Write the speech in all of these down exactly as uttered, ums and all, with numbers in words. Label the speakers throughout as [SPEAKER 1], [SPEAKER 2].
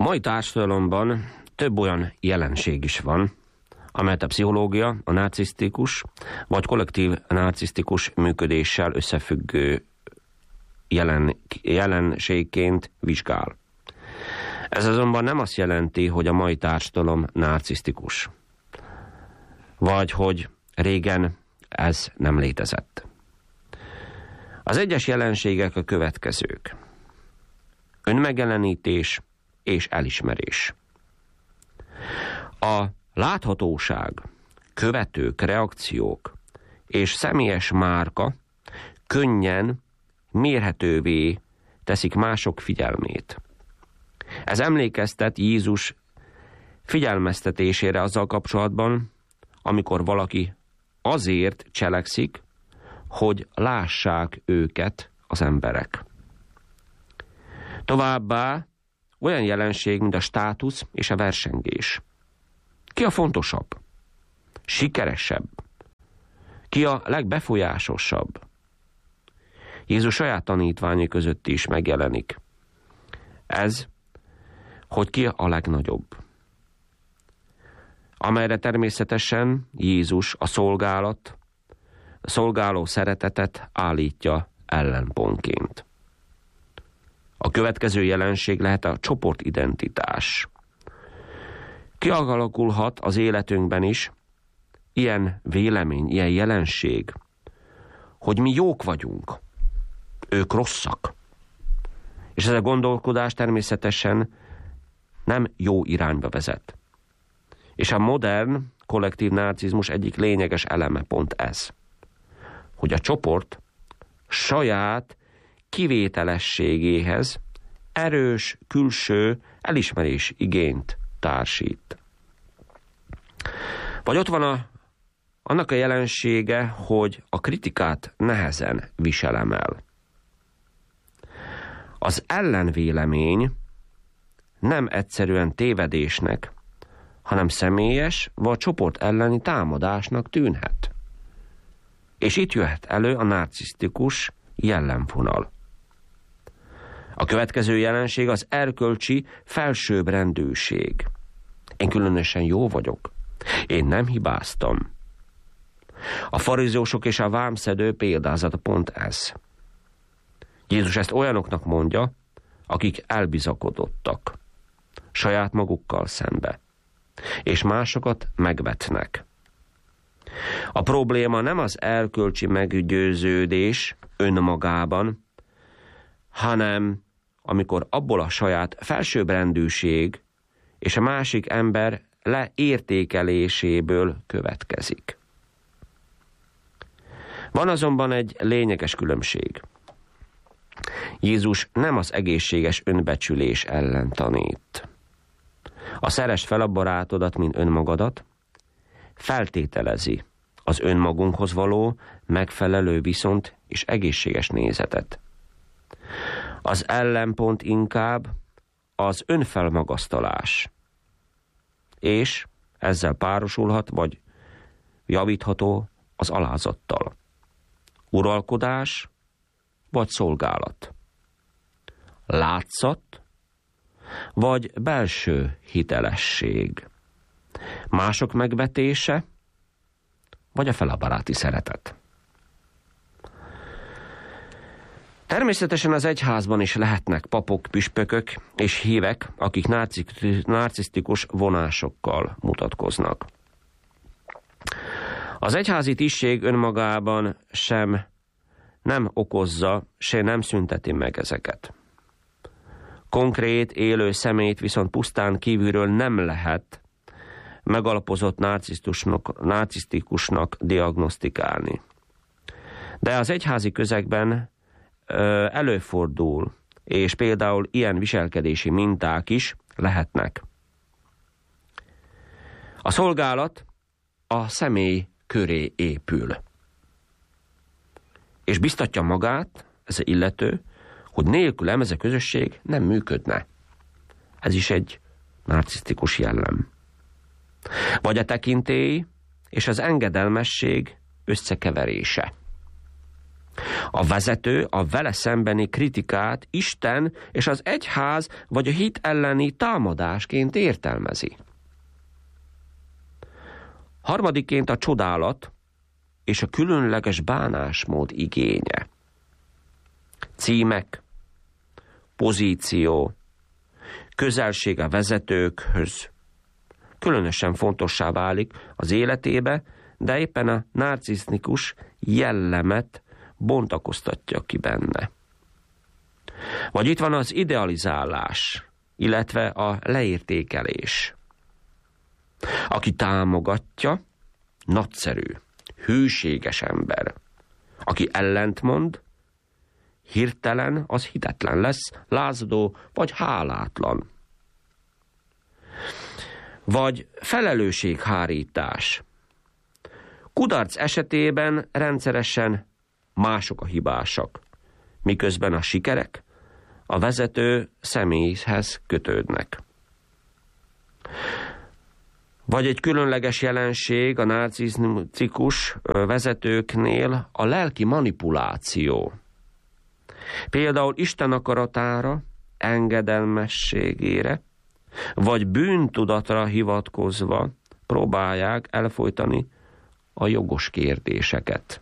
[SPEAKER 1] Mai társadalomban több olyan jelenség is van, amelyet a pszichológia, a narcisztikus vagy kollektív narcisztikus működéssel összefüggő jelen, jelenségként vizsgál. Ez azonban nem azt jelenti, hogy a mai társadalom narcisztikus, vagy hogy régen ez nem létezett. Az egyes jelenségek a következők: önmegjelenítés és elismerés. A láthatóság, követők, reakciók és személyes márka könnyen mérhetővé teszik mások figyelmét. Ez emlékeztet Jézus figyelmeztetésére azzal kapcsolatban, amikor valaki azért cselekszik, hogy lássák őket az emberek. Továbbá olyan jelenség, mint a státusz és a versengés. Ki a fontosabb? Sikeresebb? Ki a legbefolyásosabb? Jézus saját tanítványai között is megjelenik ez, hogy ki a legnagyobb. Amelyre természetesen Jézus a szolgálat, a szolgáló szeretetet állítja ellenpontként. A következő jelenség lehet a csoportidentitás. Kialakulhat az életünkben is ilyen vélemény, ilyen jelenség, hogy mi jók vagyunk, ők rosszak. És ez a gondolkodás természetesen nem jó irányba vezet. És a modern kollektív narcizmus egyik lényeges eleme pont ez, hogy a csoport saját kivételességéhez erős külső elismerés igényt társít. Vagy ott van a, annak a jelensége, hogy a kritikát nehezen viselem el. Az ellenvélemény nem egyszerűen tévedésnek, hanem személyes vagy csoport elleni támadásnak tűnhet. És itt jöhet elő a narcisztikus jellemvonal. A következő jelenség az erkölcsi felsőbbrendűség. Én különösen jó vagyok. Én nem hibáztam. A farizeusok és a vámszedő példázata pont ez. Jézus ezt olyanoknak mondja, akik elbizakodottak saját magukkal szembe, és másokat megvetnek. A probléma nem az erkölcsi meggyőződés önmagában, hanem amikor abból a saját felsőbbrendűség és a másik ember leértékeléséből következik. Van azonban egy lényeges különbség. Jézus nem az egészséges önbecsülés ellen tanít. A szeresd fel a barátodat, mint önmagadat, feltételezi az önmagunkhoz való megfelelő viszont és egészséges nézetet. Az ellenpont inkább az önfelmagasztalás, és ezzel párosulhat, vagy javítható az alázattal. Uralkodás vagy szolgálat. Látszat vagy belső hitelesség. Mások megvetése vagy a felabaráti szeretet. Természetesen az egyházban is lehetnek papok, püspökök és hívek, akik narcisztikus vonásokkal mutatkoznak. Az egyházi tisztség önmagában sem nem okozza, se nem szünteti meg ezeket. Konkrét, élő személyt viszont pusztán kívülről nem lehet megalapozott narcisztikusnak diagnosztikálni. De az egyházi közegben ö, előfordul, és például ilyen viselkedési minták is lehetnek. A szolgálat a személy köré épül. És biztatja magát, ez az illető, hogy nélkülem ez a közösség nem működne. Ez is egy narcisztikus jellem. Vagy a tekintély és az engedelmesség összekeverése. A vezető a vele szembeni kritikát Isten és az egyház vagy a hit elleni támadásként értelmezi. Harmadikként a csodálat és a különleges bánásmód igénye. Címek, pozíció, közelség a vezetőkhöz különösen fontossá válik az életébe, de éppen a narcisztikus jellemet bontakoztatja ki benne. Vagy itt van az idealizálás, illetve a leértékelés. Aki támogatja, nagyszerű, hűséges ember. Aki ellentmond, hirtelen az hitetlen lesz, lázadó vagy hálátlan. Vagy felelősséghárítás. Kudarc esetében rendszeresen mások a hibásak, miközben a sikerek a vezető személyhez kötődnek. Vagy egy különleges jelenség a narcisztikus vezetőknél a lelki manipuláció. Például Isten akaratára, engedelmességére, vagy bűntudatra hivatkozva próbálják elfojtani a jogos kérdéseket.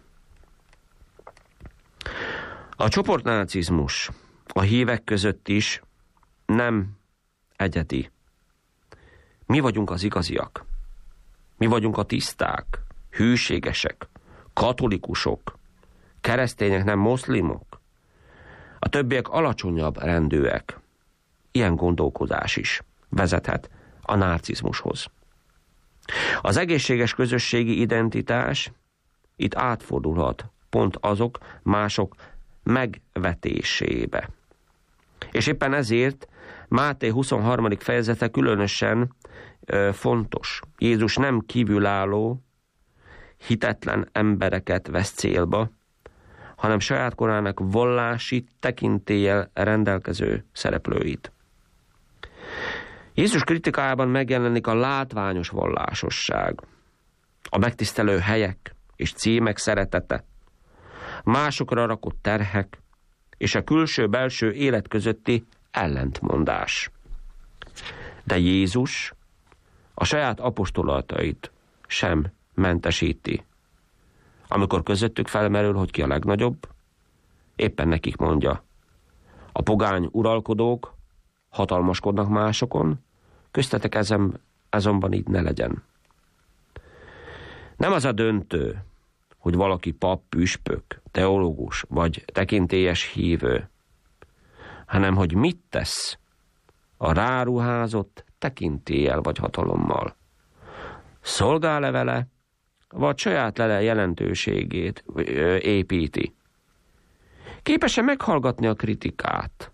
[SPEAKER 1] A csoportnácizmus a hívek között is nem egyedi. Mi vagyunk az igaziak. Mi vagyunk a tiszták, hűségesek, katolikusok, keresztények, nem moszlimok. A többiek alacsonyabb rendűek. Ilyen gondolkodás is vezethet a narcizmushoz. Az egészséges közösségi identitás itt átfordulhat pont azok mások megvetésébe. És éppen ezért Máté huszonharmadik fejezete különösen ö, fontos. Jézus nem kívülálló, hitetlen embereket vesz célba, hanem saját korának vallási tekintéllyel rendelkező szereplőit. Jézus kritikájában megjelenik a látványos vallásosság, a megtisztelő helyek és címek szeretete, másokra rakott terhek és a külső-belső élet közötti ellentmondás. De Jézus a saját apostolatait sem mentesíti. Amikor közöttük felmerül, hogy ki a legnagyobb, éppen nekik mondja: a pogány uralkodók hatalmaskodnak másokon, köztetek ezen, azonban így ne legyen. Nem az a döntő, hogy valaki pap, püspök, teológus vagy tekintélyes hívő, hanem hogy mit tesz a ráruházott tekintéllyel vagy hatalommal. Szolgál-e vele, vagy saját lele jelentőségét építi? Képes-e meghallgatni a kritikát?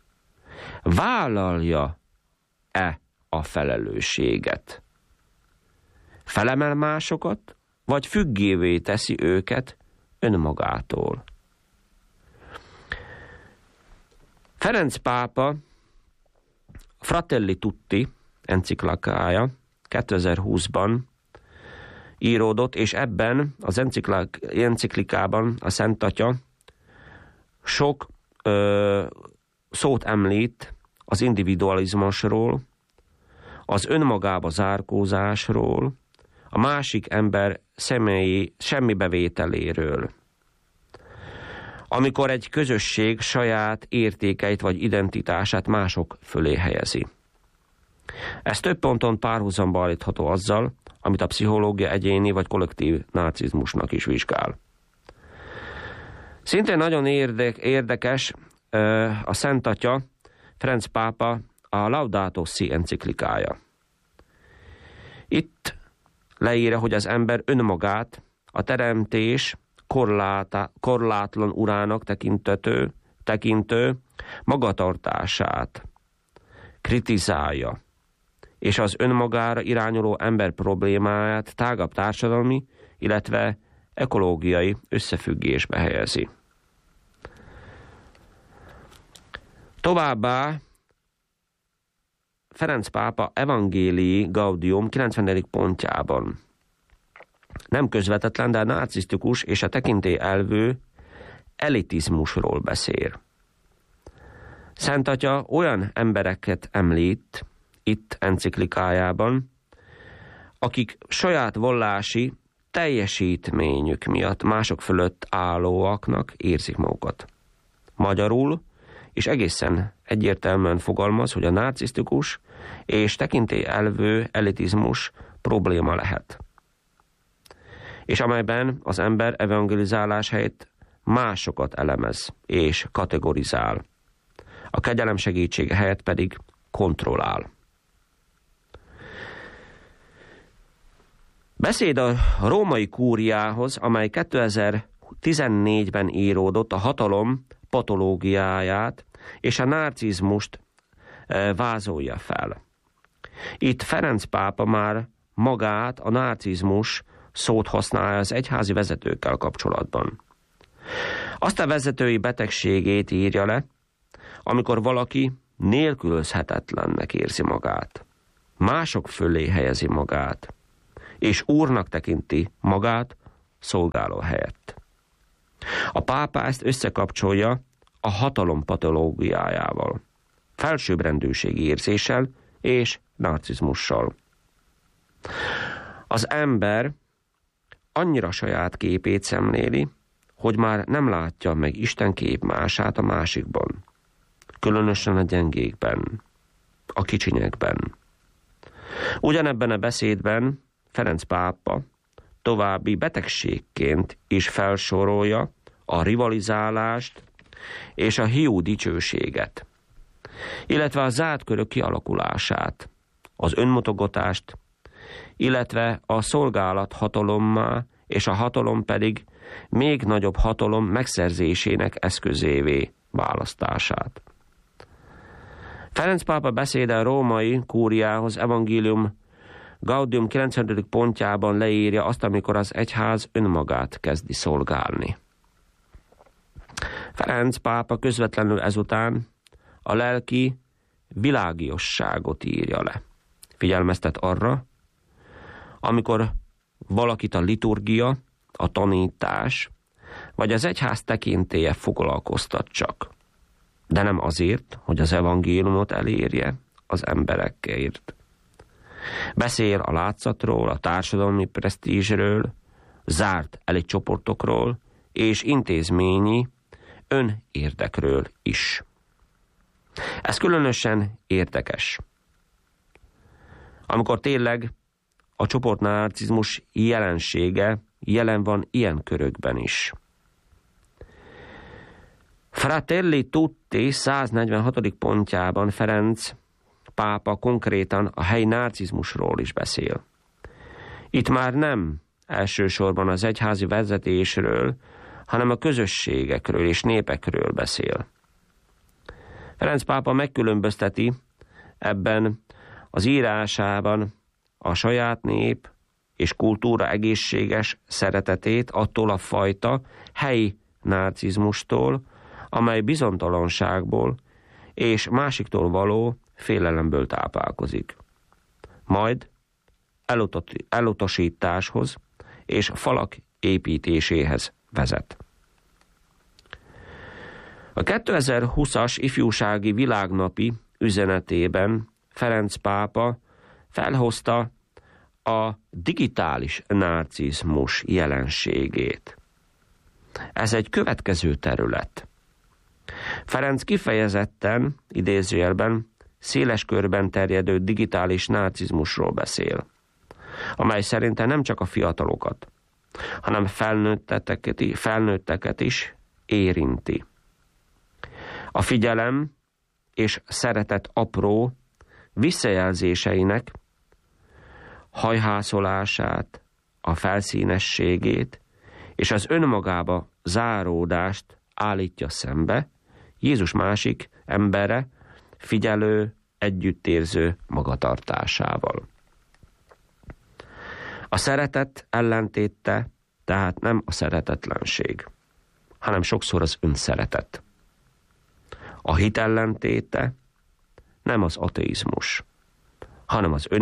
[SPEAKER 1] Vállalja-e a felelősséget? Felemel másokat, vagy függévé teszi őket önmagától? Ferenc pápa Fratelli Tutti enciklikája kétezer-húszban íródott, és ebben az enciklikában a Szent Atya sok ö, szót említ az individualizmusról, az önmagába zárkózásról, a másik ember személyi semmibevételéről. Amikor egy közösség saját értékeit vagy identitását mások fölé helyezi. Ez több ponton párhuzamba állítható azzal, amit a pszichológia egyéni vagy kollektív narcizmusnak is vizsgál. Szintén nagyon érdek, érdekes a Szent Atya, Ferenc pápa, a Laudato Si enciklikája. Itt leírja, hogy az ember önmagát a teremtés korláta, korlátlan urának tekintető, tekintő magatartását kritizálja, és az önmagára irányuló ember problémáját tágabb társadalmi, illetve ekológiai összefüggésbe helyezi. Továbbá Ferenc pápa Evangelii Gaudium kilencvenedik pontjában nem közvetetlen, de narcisztikus és a tekintély elvű elitizmusról beszél. Szent Atya olyan embereket említ itt enciklikájában, akik saját vallási teljesítményük miatt mások fölött állóaknak érzik magukat. Magyarul, és egészen egyértelműen fogalmaz, hogy a narcisztikus és tekintélyelvű elitizmus probléma lehet. És amelyben az ember evangelizálás helyett másokat elemez és kategorizál. A kegyelem segítsége helyett pedig kontrollál. Beszéd a római kúriához, amely kétezer-tizennégyben íródott, a hatalom patológiáját és a narcizmust vázolja fel. Itt Ferenc pápa már magát, a narcizmus szót használja az egyházi vezetőkkel kapcsolatban. Azt a vezetői betegségét írja le, amikor valaki nélkülözhetetlennek érzi magát, mások fölé helyezi magát, és úrnak tekinti magát szolgáló helyett. A pápa ezt összekapcsolja a hatalom patológiájával, felsőbbrendűségi érzéssel és narcizmussal. Az ember annyira saját képét szemléli, hogy már nem látja meg Isten képmását a másikban, különösen a gyengékben, a kicsinyekben. Ugyanebben a beszédben Ferenc pápa további betegségként is felsorolja a rivalizálást és a hiú dicsőséget, illetve a zárt körök kialakulását, az önmutogatást, illetve a szolgálat hatalommá és a hatalom pedig még nagyobb hatalom megszerzésének eszközévé választását. Ferenc pápa beszéde a római kúriához Evangélium Gaudium kilencvenedik pontjában leírja azt, amikor az egyház önmagát kezdi szolgálni. Ferenc pápa közvetlenül ezután a lelki világiosságot írja le. Figyelmeztet arra, amikor valakit a liturgia, a tanítás, vagy az egyház tekintélye foglalkoztat csak, de nem azért, hogy az evangéliumot elérje az emberekért. Beszél a látszatról, a társadalmi presztízsről, zárt elitcsoportokról és intézményi önérdekről is. Ez különösen érdekes, amikor tényleg a csoportnarcizmus jelensége jelen van ilyen körökben is. Fratelli Tutti száznegyvenhatodik pontjában Ferenc pápa konkrétan a helyi narcizmusról is beszél. Itt már nem elsősorban az egyházi vezetésről, hanem a közösségekről és népekről beszél. Ferenc pápa megkülönbözteti ebben az írásában a saját nép és kultúra egészséges szeretetét attól a fajta helyi narcizmustól, amely bizonytalanságból és másiktól való félelemből táplálkozik. Majd elutat- elutasításhoz és falak építéséhez vezet. A kétezer-húszas ifjúsági világnapi üzenetében Ferenc pápa felhozta a digitális narcizmus jelenségét. Ez egy következő terület. Ferenc kifejezetten, idézőjelben, széles körben terjedő digitális narcizmusról beszél, amely szerinte nem csak a fiatalokat, hanem felnőtteket, felnőtteket is érinti. A figyelem és szeretet apró visszajelzéseinek hajhászolását, a felszínességét és az önmagába záródást állítja szembe Jézus másik embere figyelő, együttérző magatartásával. A szeretet ellentéte tehát nem a szeretetlenség, hanem sokszor az önszeretet. A hit ellentéte nem az ateizmus, hanem az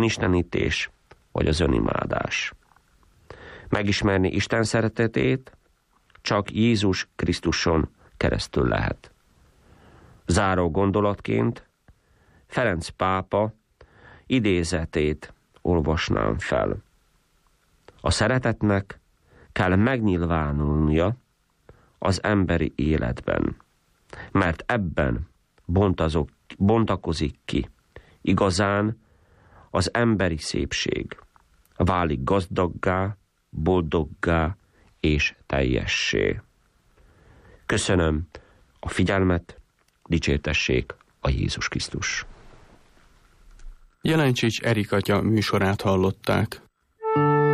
[SPEAKER 1] önistenítés vagy az önimádás. Megismerni Isten szeretetét csak Jézus Krisztuson keresztül lehet. Záró gondolatként Ferenc pápa idézetét olvasnám fel. A szeretetnek kell megnyilvánulnia az emberi életben, mert ebben bontazok, bontakozik ki igazán az emberi szépség, válik gazdaggá, boldoggá és teljessé. Köszönöm a figyelmet, dicsértessék a Jézus Krisztus.
[SPEAKER 2] Jelencsics Erik atya műsorát hallották.